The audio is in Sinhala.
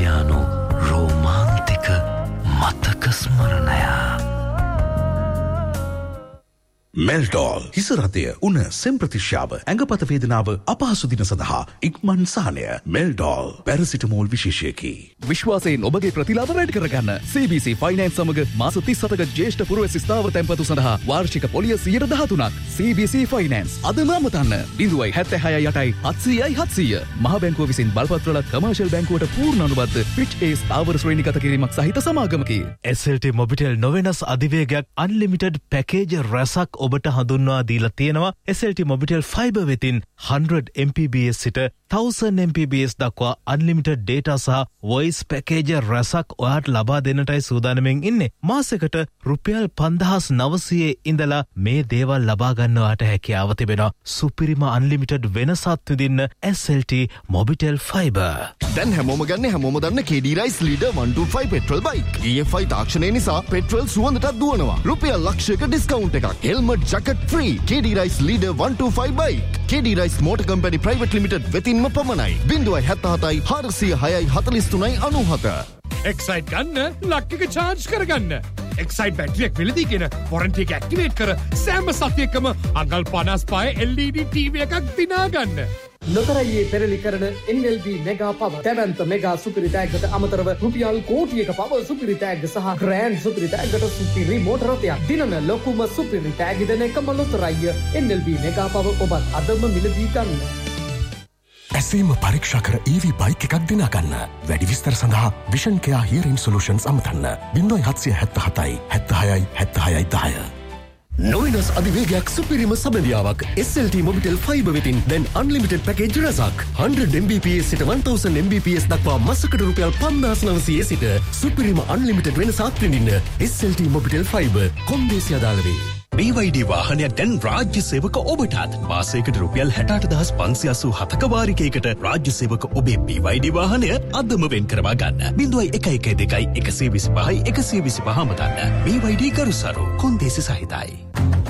ඉන්දියානු රෝමාන්තික මතක ස්මරණය. මෙල්ටෝල් හිසරතය උන සෙම්ප්‍රතිශ්‍යාව ඇඟපත වේදනාව අපහසු දින සඳහා ඉක්මන් සහනය. මෙල්ටෝල් පැරසිටමෝල් විශේෂයකි. විශ්වාසයෙන් ඔබගේ ප්‍රතිලාභ වැඩි කරගන්න CBC ෆයිනෑන්ස් සමග මාස 37ක ජ්‍යෙෂ්ඨ පුරවැසි ස්ථාවර තැන්පතු සඳහා වාර්ෂික පොලිය 13%ක්. CBC ෆයිනෑන්ස් අදම අමතන්න 0.76 700 මහ බැංකුව විසින් බලපත් වල කමර්ෂල් බැංකුවට පූර්ණ අනුබද්ධ ෆිච් ඒ ස්ථාවර ශ්‍රේණිගත කිරීමක් සහිත සමාගමකි. SLT මොබිටෙල් නොවෙනස් අධිවේගයක් අන්ලිමිටඩ් පැකේජ් රැසක් ඔබට හඳුන්වා දීලා තියෙනවා. SLT මොබිටෙල් ෆයිබර් වෙතින් 100 Mbps සිට 1000 Mbps දක්වා අන්ලිමිටඩ් ඩේටා සහ වොයිස් පැකේජ් රැසක් ඔයාට ලබා දෙන්නටයි සූදානම්ෙන් ඉන්නේ. මාසෙකට රුපියල් 5900 ඉඳලා මේ දේවල් ලබා ගන්නවාට හැකියාව තිබෙනවා. සුපිරිම අන්ලිමිටඩ් වෙනසත් විඳින්න SLT මොබිටෙල් ෆයිබර්. දැන් හැමෝම ගන්න හැමෝම දන්න KD Rice Leader 125 petrol bike. EFI තාක්ෂණය නිසා පෙට්‍රල් සුවඳටත් දුවනවා. රුපියල් ලක්ෂයක ඩිස්කවුන්ට් එකක්. Helmet jacket free. KD Rice Leader 125 bike. KD Rice Motor Company Private Limited වෙතින්ම පමණයි. 077 406 43 97. එක්සයිට් ගන්න ලක්ක චාර්ජ් කරගන්න. එක්සයිට් බැටරියක් වෙලදීගෙන වොරන්ටි එක ඇක්ටිවේට් කර සෑම සතියකම අඟල් 55 LED TV එකක් දිනා ගන්න. නොතරයේ පෙරලි කරන NLB මෙගා පව දැවන්ත මෙගා සුපිරි තෑග්ගට අමතරව රුපියල් කෝටියක පව සුපිරි තෑග්ග සහ ග්‍රෑන්ඩ් සුපිරි තෑග්ගට සුපිරි මෝටර රථයක් දිනන ලොකුම සුපිරි තෑග්ග දෙන එකම ලොතරැය NLB මෙගා පව ඔබත් අදම මිලදී ගන්න. ඇසීම පරීක්ෂා කර EV බයික් එකක් දිනා ගන්න. වැඩි විස්තර සඳහා Vision Care Hearing Solutions අමතන්න 0777 76 76 10. නොවෙනස් අධිවේගයක් සුපිරිම සබඳියාවක් SLT මොබිටෙල් ෆයිබර් වෙතින් දැන් අන්ලිමිටඩ් පැකේජ් රසක් 100 Mbps සිට 1000 Mbps දක්වා මාසකට රුපියල් 5900 සිට සුපිරිම අන්ලිමිටඩ් වෙනසක් විඳින්න SLT මොබිටෙල් ෆයිබර් කොන්දේසි අදාළ වේ. BYD වාහනයක් දැන් රාජ්‍ය සේවක ඔබටත් මාසයකට රුපියල් 68587ක වාරිකයකට රාජ්‍ය සේවක ඔබේ BYD වාහනය අදම වෙන් කරවා ගන්න. 0112 125 125 අමතන්න. BYD කරුසරු කොන්දේසි සහිතයි.